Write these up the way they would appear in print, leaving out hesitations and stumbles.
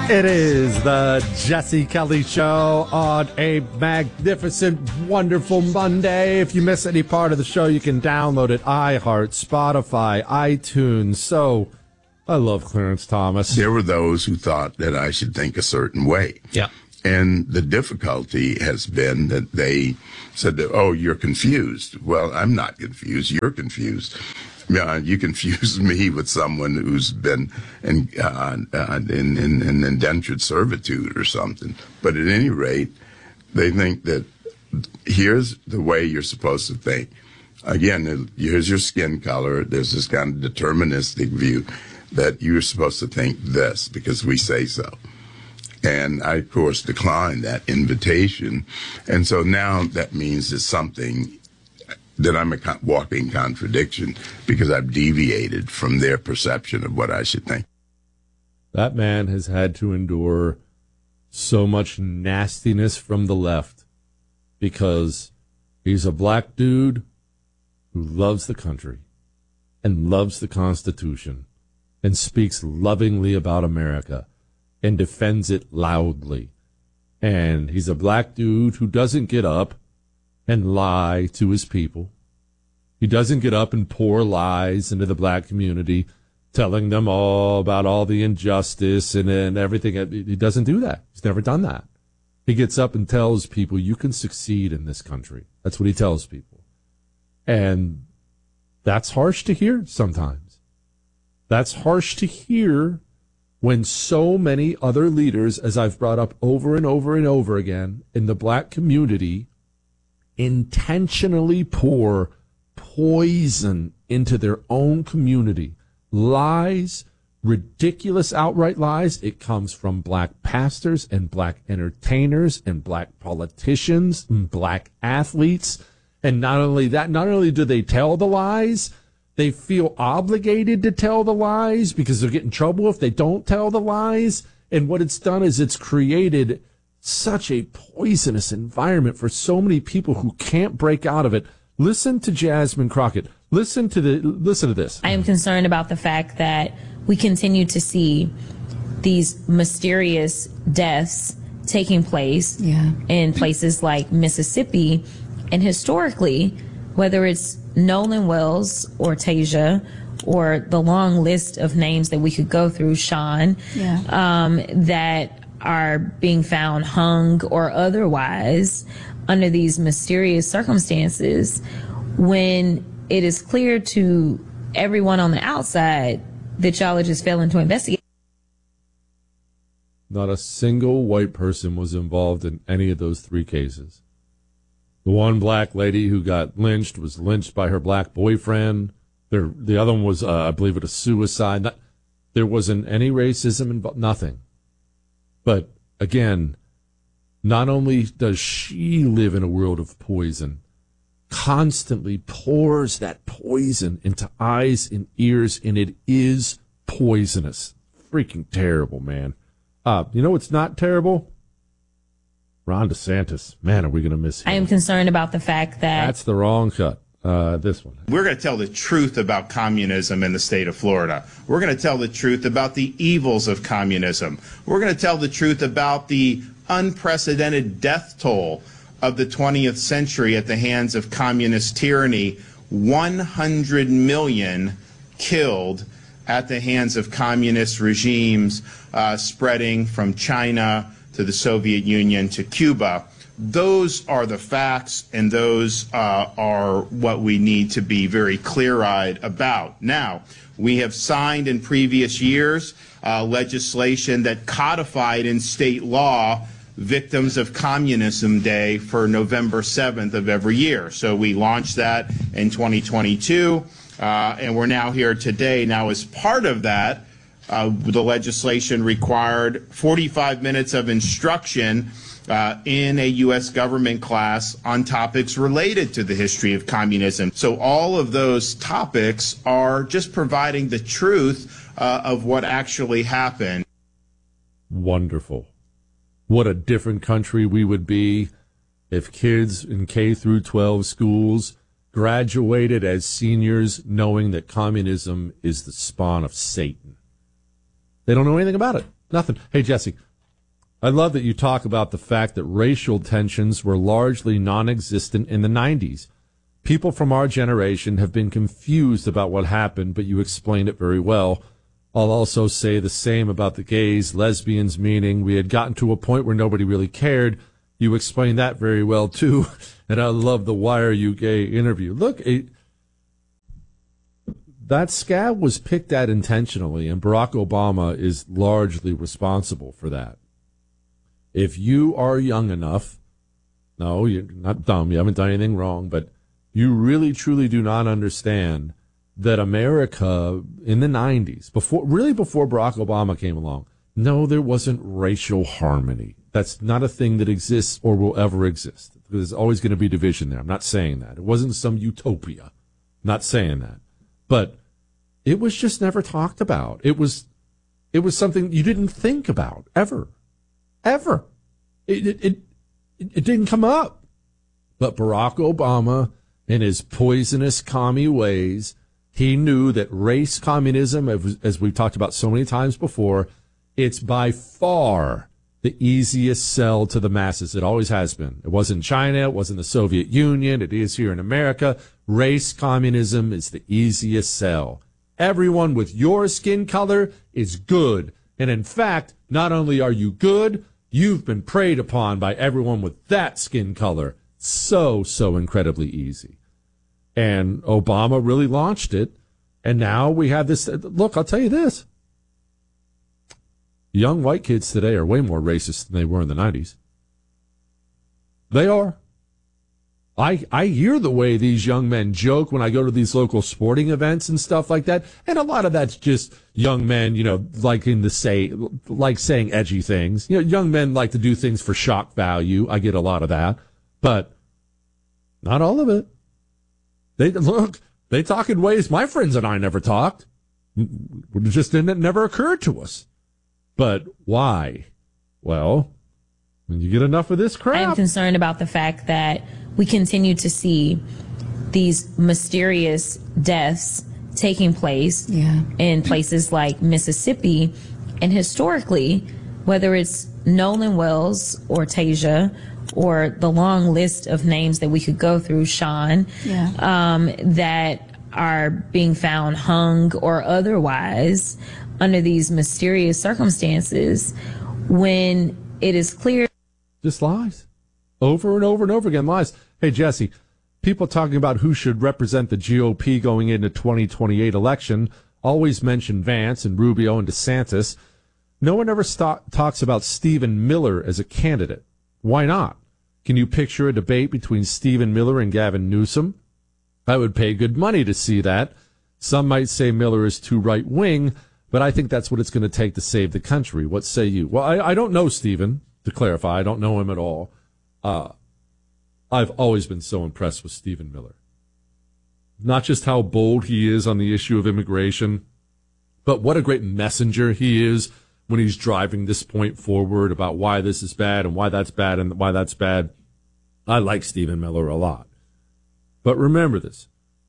It is the Jesse Kelly Show on a magnificent, wonderful Monday. If you miss any part of the show, you can download it. iHeart, Spotify, iTunes. So, I love Clarence Thomas. There were those who thought that I should think a certain way. Yeah. And the difficulty has been that they said that, oh, you're confused. Well, I'm not confused. You're confused. You confuse me with someone who's been in indentured servitude or something. But at any rate, they think that here's the way you're supposed to think. Again, here's your skin color. There's this kind of deterministic view that you're supposed to think this because we say so. And I, of course, declined that invitation. And so now that means it's something that I'm a walking contradiction because I've deviated from their perception of what I should think. That man has had to endure so much nastiness from the left because he's a black dude who loves the country and loves the Constitution and speaks lovingly about America and defends it loudly. And he's a black dude who doesn't get up and lie to his people. He doesn't get up and pour lies into the black community, telling them all about all the injustice and everything. He doesn't do that. He's never done that. He gets up and tells people, you can succeed in this country. That's what he tells people. And that's harsh to hear sometimes. That's harsh to hear when so many other leaders, as I've brought up over and over and over again, in the black community, intentionally pour poison into their own community. Lies, ridiculous outright lies. It comes from black pastors and black entertainers and black politicians and black athletes. And not only that, not only do they tell the lies, they feel obligated to tell the lies because they'll get in trouble if they don't tell the lies. And what it's done is it's created such a poisonous environment for so many people who can't break out of it. Listen to Jasmine Crockett. Listen to this. I am concerned about the fact that we continue to see these mysterious deaths taking place in places like Mississippi. And historically, whether it's Nolan Wells or Tasia or the long list of names that we could go through, Sean, that are being found hung or otherwise under these mysterious circumstances, when it is clear to everyone on the outside that y'all are just failing to investigate. Not a single white person was involved in any of those three cases. The one black lady who got lynched was lynched by her black boyfriend. The other one was, I believe, a suicide. There wasn't any racism involved, nothing. But again, not only does she live in a world of poison, constantly pours that poison into eyes and ears, and it is poisonous. Freaking terrible, man. You know what's not terrible? Ron DeSantis. Man, are we going to miss him? I am concerned about the fact that... That's the wrong cut. This one. We're going to tell the truth about communism in the state of Florida. We're going to tell the truth about the evils of communism. We're going to tell the truth about the unprecedented death toll of the 20th century at the hands of communist tyranny. 100 million killed at the hands of communist regimes, spreading from China to the Soviet Union to Cuba. Those are the facts, and those are what we need to be very clear-eyed about. Now, we have signed in previous years legislation that codified in state law Victims of Communism Day for November 7th of every year. So we launched that in 2022, and we're now here today. Now, as part of that, the legislation required 45 minutes of instruction in a U.S. government class on topics related to the history of communism. So all of those topics are just providing the truth of what actually happened. Wonderful. What a different country we would be if kids in K through 12 schools graduated as seniors knowing that communism is the spawn of Satan. They don't know anything about it. Nothing. Hey, Jesse, I love that you talk about the fact that racial tensions were largely non-existent in the 90s. People from our generation have been confused about what happened, but you explained it very well. I'll also say the same about the gays, lesbians, meaning we had gotten to a point where nobody really cared. You explained that very well, too. And I love the Why Are You Gay interview. Look, that scab was picked at intentionally, and Barack Obama is largely responsible for that. If you are young enough, no, you're not dumb, you haven't done anything wrong, but you really, truly do not understand that America in the 90s, before Barack Obama came along, no, there wasn't racial harmony. That's not a thing that exists or will ever exist. There's always going to be division there. I'm not saying that. It wasn't some utopia. I'm not saying that. But it was just never talked about. It was something you didn't think about ever. Ever. It didn't come up. But Barack Obama, in his poisonous commie ways, he knew that race communism, as we've talked about so many times before, it's by far the easiest sell to the masses. It always has been. It wasn't in China. It wasn't the Soviet Union. It is here in America. Race communism is the easiest sell. Everyone with your skin color is good. And in fact, not only are you good, you've been preyed upon by everyone with that skin color. So incredibly easy. And Obama really launched it. And now we have this. Look, I'll tell you this. Young white kids today are way more racist than they were in the 90s. They are. I hear the way these young men joke when I go to these local sporting events and stuff like that. And a lot of that's just young men, saying edgy things. Young men like to do things for shock value. I get a lot of that. But not all of it. They talk in ways my friends and I never talked. It just never occurred to us. But why? Well, when you get enough of this crap. I am concerned about the fact that we continue to see these mysterious deaths taking place in places like Mississippi. And historically, whether it's Nolan Wells or Tasia or the long list of names that we could go through, Sean, that are being found hung or otherwise under these mysterious circumstances, when it is clear. Just lies. Over and over and over again, lies. Hey, Jesse, people talking about who should represent the GOP going into 2028 election always mention Vance and Rubio and DeSantis. No one ever talks about Stephen Miller as a candidate. Why not? Can you picture a debate between Stephen Miller and Gavin Newsom? I would pay good money to see that. Some might say Miller is too right-wing, but I think that's what it's going to take to save the country. What say you? Well, I don't know Stephen, to clarify. I don't know him at all. I've always been so impressed with Stephen Miller. Not just how bold he is on the issue of immigration, but what a great messenger he is when he's driving this point forward about why this is bad and why that's bad and why that's bad. I like Stephen Miller a lot. But remember this.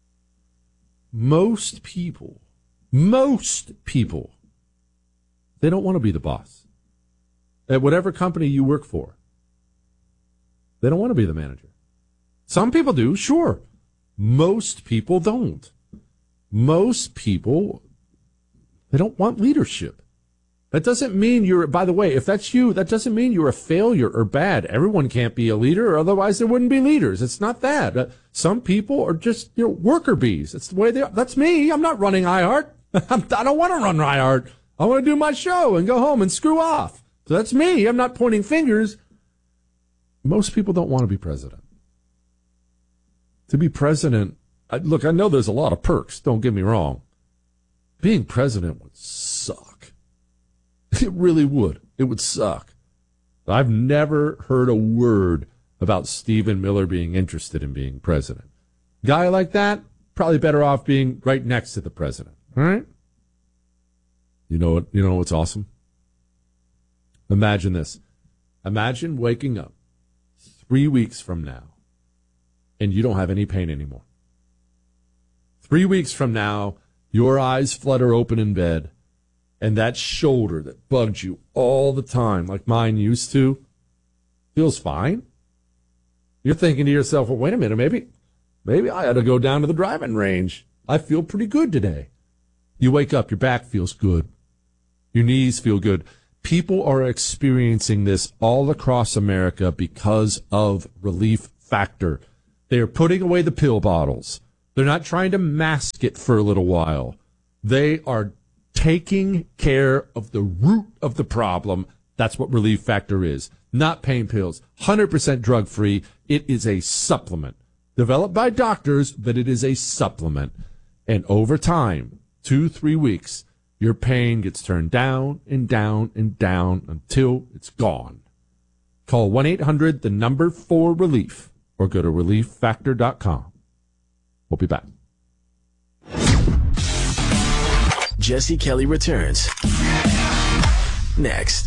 Most people, they don't want to be the boss. At whatever company you work for, they don't want to be the manager. Some people do, sure. Most people don't. Most people, they don't want leadership. That doesn't mean by the way, if that's you, that doesn't mean you're a failure or bad. Everyone can't be a leader, or otherwise there wouldn't be leaders. It's not that. Some people are just, worker bees. That's the way they are. That's me. I'm not running iHeart. I don't want to run iHeart. I want to do my show and go home and screw off. So that's me. I'm not pointing fingers. Most people don't want to be president. To be president, look, I know there's a lot of perks. Don't get me wrong. Being president would suck. It really would. It would suck. I've never heard a word about Stephen Miller being interested in being president. Guy like that, probably better off being right next to the president. All right? You know what's awesome? Imagine this. Imagine waking up 3 weeks from now and you don't have any pain anymore. 3 weeks from now, your eyes flutter open in bed and that shoulder that bugs you all the time, like mine used to, feels fine. You're thinking to yourself, well, wait a minute, maybe I ought to go down to the driving range. I feel pretty good today. You wake up, your back feels good. Your knees feel good. People are experiencing this all across America because of Relief Factor. They are putting away the pill bottles. They're not trying to mask it for a little while. They are taking care of the root of the problem. That's what Relief Factor is. Not pain pills. 100% drug-free. It is a supplement. Developed by doctors, but it is a supplement. And over time, 2-3 weeks, your pain gets turned down and down and down until it's gone. Call 1-800-4RELIEF or go to relieffactor.com. We'll be back. Jesse Kelly returns next.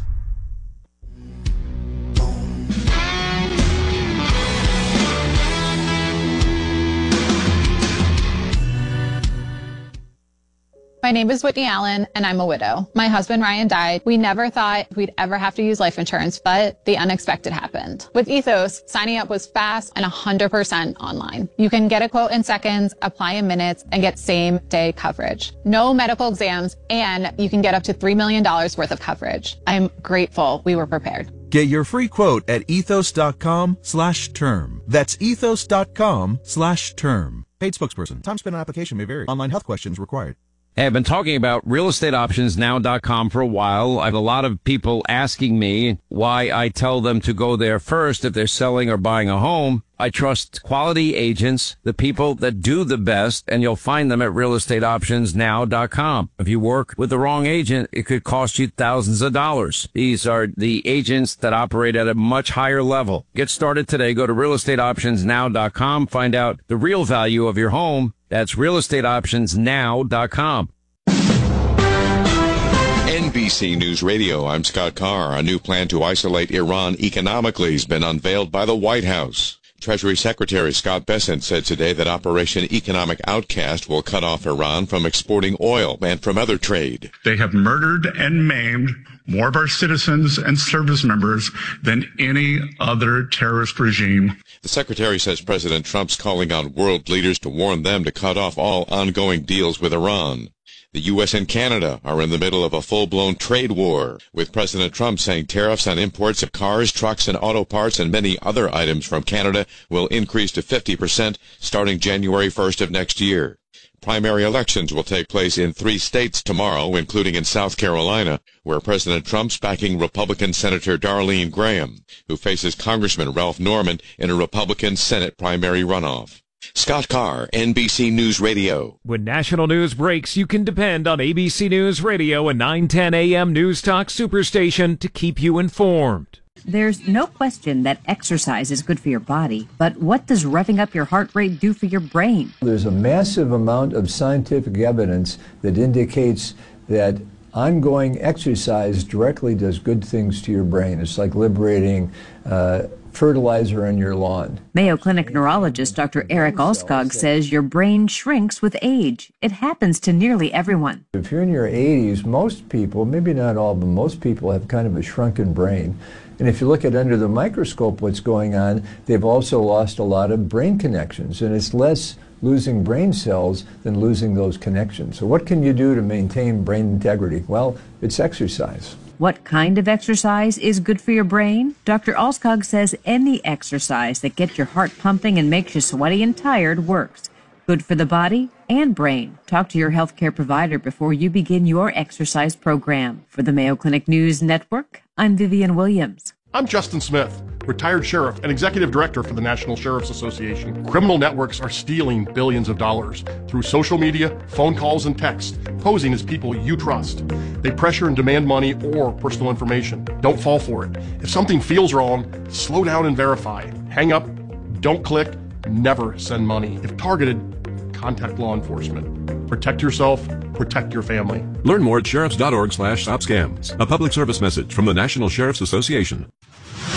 My name is Whitney Allen, and I'm a widow. My husband, Ryan, died. We never thought we'd ever have to use life insurance, but the unexpected happened. With Ethos, signing up was fast and 100% online. You can get a quote in seconds, apply in minutes, and get same-day coverage. No medical exams, and you can get up to $3 million worth of coverage. I'm grateful we were prepared. Get your free quote at ethos.com/term. That's ethos.com/term. Paid spokesperson. Time spent on application may vary. Online health questions required. Hey, I've been talking about realestateoptionsnow.com for a while. I have a lot of people asking me why I tell them to go there first if they're selling or buying a home. I trust quality agents, the people that do the best, and you'll find them at realestateoptionsnow.com. If you work with the wrong agent, it could cost you thousands of dollars. These are the agents that operate at a much higher level. Get started today. Go to realestateoptionsnow.com. Find out the real value of your home. That's realestateoptionsnow.com. NBC News Radio, I'm Scott Carr. A new plan to isolate Iran economically has been unveiled by the White House. Treasury Secretary Scott Bessent said today that Operation Economic Outcast will cut off Iran from exporting oil and from other trade. They have murdered and maimed more of our citizens and service members than any other terrorist regime. The secretary says President Trump's calling on world leaders to warn them to cut off all ongoing deals with Iran. The U.S. and Canada are in the middle of a full-blown trade war, with President Trump saying tariffs on imports of cars, trucks, and auto parts and many other items from Canada will increase to 50% starting January 1st of next year. Primary elections will take place in 3 states tomorrow, including in South Carolina, where President Trump's backing Republican Senator Darlene Graham, who faces Congressman Ralph Norman in a Republican Senate primary runoff. Scott Carr, NBC News Radio. When national news breaks, you can depend on ABC News Radio and 910 AM News Talk Superstation to keep you informed. There's no question that exercise is good for your body, but what does revving up your heart rate do for your brain? There's a massive amount of scientific evidence that indicates that ongoing exercise directly does good things to your brain. It's like liberating fertilizer in your lawn. Mayo Clinic neurologist Dr. Eric Alskog says your brain shrinks with age. It happens to nearly everyone. If you're in your 80s, most people, maybe not all, but most people have kind of a shrunken brain. And if you look at under the microscope what's going on, they've also lost a lot of brain connections. And it's less losing brain cells than losing those connections. So what can you do to maintain brain integrity? Well, it's exercise. What kind of exercise is good for your brain? Dr. Alskog says any exercise that gets your heart pumping and makes you sweaty and tired works. Good for the body and brain. Talk to your healthcare provider before you begin your exercise program. For the Mayo Clinic News Network, I'm Vivian Williams. I'm Justin Smith, retired sheriff and executive director for the National Sheriff's Association. Criminal networks are stealing billions of dollars through social media, phone calls, and text, posing as people you trust. They pressure and demand money or personal information. Don't fall for it. If something feels wrong, slow down and verify. Hang up, don't click, never send money. If targeted, contact law enforcement. Protect yourself, protect your family. Learn more at sheriffs.org/stopscams. A public service message from the National Sheriff's Association.